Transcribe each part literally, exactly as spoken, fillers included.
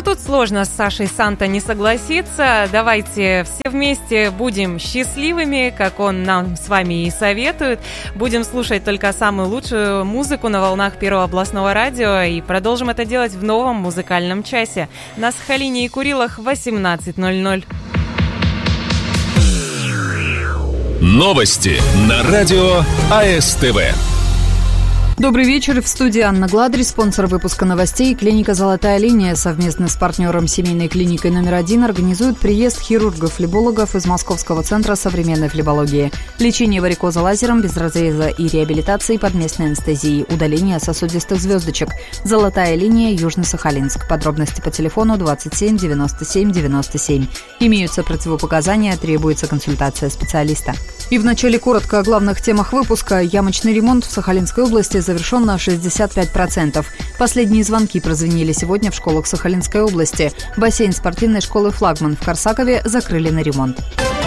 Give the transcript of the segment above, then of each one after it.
тут сложно с Сашей Санта не согласиться. Давайте все вместе будем счастливыми, как он нам с вами и советует. Будем слушать только самую лучшую музыку на волнах Первого областного радио и продолжим это делать в новом музыкальном часе. На Сахалине и Курилах восемнадцать ноль ноль. Новости на радио АСТВ. Добрый вечер. В студии Анна Гладри, спонсор выпуска новостей. Клиника «Золотая линия» совместно с партнером семейной клиникой номер один организует приезд хирургов-флебологов из Московского центра современной флебологии. Лечение варикоза лазером, без разреза и реабилитации под местной анестезией, удаление сосудистых звездочек. «Золотая линия», Южно-Сахалинск. Подробности по телефону двадцать семь девяносто семь девяносто семь. Имеются противопоказания, требуется консультация специалиста. И в начале коротко о главных темах выпуска. Ямочный ремонт в Сахалинской области завершен на шестьдесят пять процентов. Последние звонки прозвенели сегодня в школах Сахалинской области. Бассейн спортивной школы «Флагман» в Корсакове закрыли на ремонт.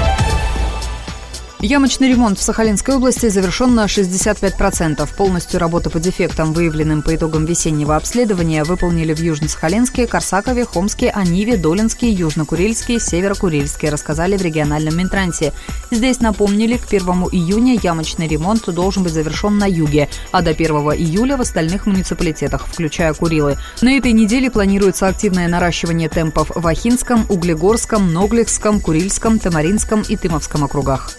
Ямочный ремонт в Сахалинской области завершен на шестьдесят пять процентов. Полностью работы по дефектам, выявленным по итогам весеннего обследования, выполнили в Южно-Сахалинске, Корсакове, Хомске, Аниве, Долинске, Южно-Курильске, Северо-Курильске, рассказали в региональном Минтрансе. Здесь напомнили, к первому июня ямочный ремонт должен быть завершен на юге, а до первого июля в остальных муниципалитетах, включая Курилы. На этой неделе планируется активное наращивание темпов в Ахинском, Углегорском, Ноглихском, Курильском, Тамаринском и Тымовском округах.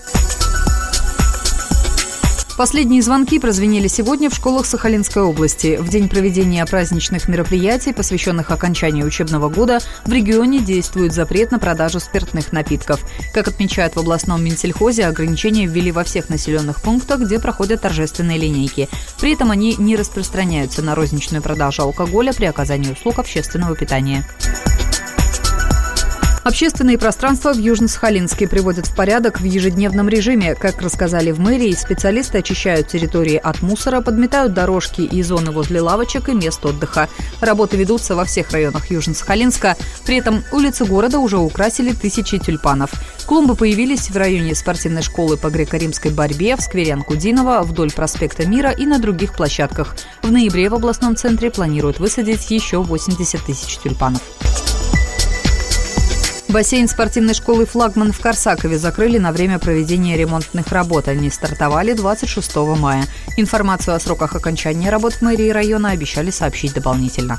Последние звонки прозвенели сегодня в школах Сахалинской области. В день проведения праздничных мероприятий, посвященных окончанию учебного года, в регионе действует запрет на продажу спиртных напитков. Как отмечают в областном Минсельхозе, ограничения ввели во всех населенных пунктах, где проходят торжественные линейки. При этом они не распространяются на розничную продажу алкоголя при оказании услуг общественного питания. Общественные пространства в Южно-Сахалинске приводят в порядок в ежедневном режиме. Как рассказали в мэрии, специалисты очищают территории от мусора, подметают дорожки и зоны возле лавочек и мест отдыха. Работы ведутся во всех районах Южно-Сахалинска. При этом улицы города уже украсили тысячи тюльпанов. Клумбы появились в районе спортивной школы по греко-римской борьбе, в сквере Анкудинова, вдоль проспекта Мира и на других площадках. В ноябре в областном центре планируют высадить еще восемьдесят тысяч тюльпанов. Бассейн спортивной школы «Флагман» в Корсакове закрыли на время проведения ремонтных работ. Они стартовали двадцать шестого мая. Информацию о сроках окончания работ в мэрии района обещали сообщить дополнительно.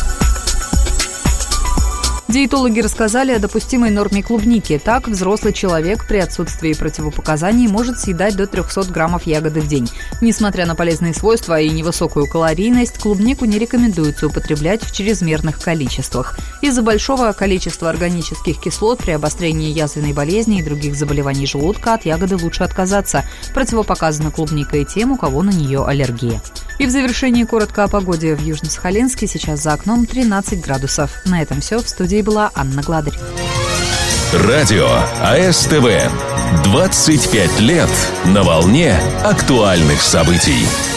Диетологи рассказали о допустимой норме клубники. Так, взрослый человек при отсутствии противопоказаний может съедать до триста граммов ягоды в день. Несмотря на полезные свойства и невысокую калорийность, клубнику не рекомендуется употреблять в чрезмерных количествах. Из-за большого количества органических кислот при обострении язвенной болезни и других заболеваний желудка от ягоды лучше отказаться. Противопоказана клубника и тем, у кого на нее аллергия. И в завершении коротко о погоде. В Южно-Сахалинске сейчас за окном тринадцать градусов. На этом все. В студии была Анна Гладарь. Радио АСТВ. двадцать пять лет на волне актуальных событий.